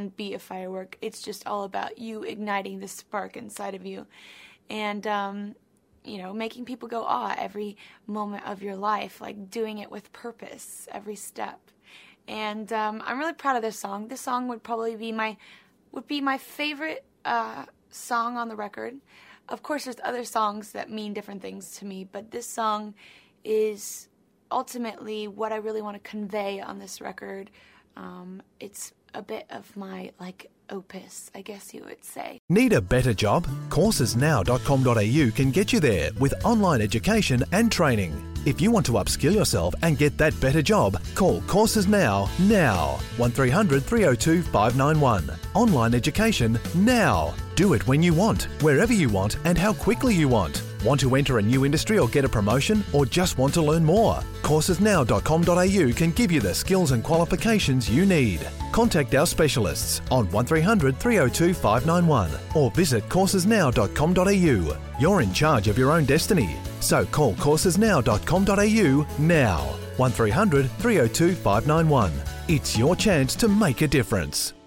can be a firework. It's just all about you igniting the spark inside of you. And, making people go, every moment of your life, like doing it with purpose, every step. And I'm really proud of this song. This song would probably be my favorite song on the record. Of course, there's other songs that mean different things to me, but this song is ultimately what I really want to convey on this record. It's a bit of my, opus, I guess you would say. Need a better job? Coursesnow.com.au can get you there with online education and training. If you want to upskill yourself and get that better job, call Courses Now. 1300 302 591. Online education now. Do it when you want, wherever you want, and how quickly you want. Want to enter a new industry or get a promotion, or just want to learn more? Coursesnow.com.au can give you the skills and qualifications you need. Contact our specialists on 1300 302 591 or visit coursesnow.com.au. You're in charge of your own destiny. So call coursesnow.com.au now. 1300 302 591. It's your chance to make a difference.